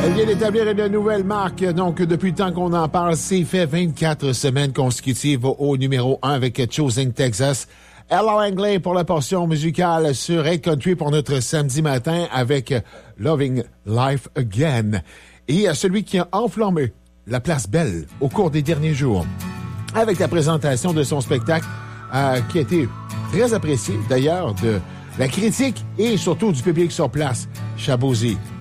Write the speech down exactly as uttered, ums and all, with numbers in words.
Elle vient d'établir une nouvelle marque. Donc, depuis le temps qu'on en parle, c'est fait vingt-quatre semaines consécutives au numéro un avec Choosing Texas. Ella Langley pour la portion musicale sur Red Country pour notre samedi matin avec Loving Life Again. Et celui qui a enflammé la place Belle au cours des derniers jours avec la présentation de son spectacle euh, qui a été très apprécié d'ailleurs de la critique et surtout du public sur place. Shabozy,